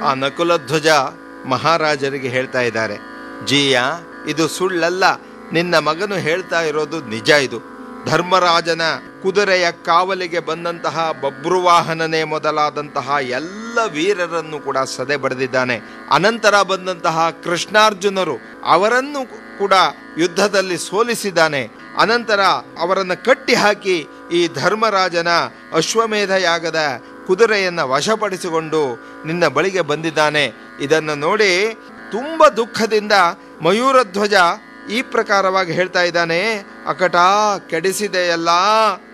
ಆ ನಕುಲಧ್ವಜ ಮಹಾರಾಜರಿಗೆ ಹೇಳ್ತಾ ಇದ್ದಾರೆ, ಜೀಯ ಇದು ಸುಳ್ಳಲ್ಲ, ನಿನ್ನ ಮಗನು ಹೇಳ್ತಾ ಇರೋದು ನಿಜ. ಇದು ಧರ್ಮರಾಜನ ಕುದುರೆಯ ಕಾವಲಿಗೆ ಬಂದಂತಹ ಬಬ್ರುವಾಹನನೇ ಮೊದಲಾದಂತಹ ಎಲ್ಲ ವೀರರನ್ನು ಕೂಡ ಸದೆ ಬಡಿದಿದ್ದಾನೆ. ಅನಂತರ ಬಂದಂತಹ ಕೃಷ್ಣಾರ್ಜುನರು ಅವರನ್ನು ಕೂಡ ಯುದ್ಧದಲ್ಲಿ ಸೋಲಿಸಿದ್ದಾನೆ. ಅನಂತರ ಅವರನ್ನು ಕಟ್ಟಿ ಹಾಕಿ ಈ ಧರ್ಮರಾಜನ ಅಶ್ವಮೇಧ ಯಾಗದ ಕುದುರೆಯನ್ನು ವಶಪಡಿಸಿಕೊಂಡು ನಿನ್ನ ಬಳಿಗೆ ಬಂದಿದ್ದಾನೆ. ಇದನ್ನು ನೋಡಿ ತುಂಬ ದುಃಖದಿಂದ ಮಯೂರಧ್ವಜ ಈ ಪ್ರಕಾರವಾಗಿ ಹೇಳ್ತಾ ಇದ್ದಾನೆ, ಅಕಟ ಕೆಡಿಸಿದೆಯಲ್ಲ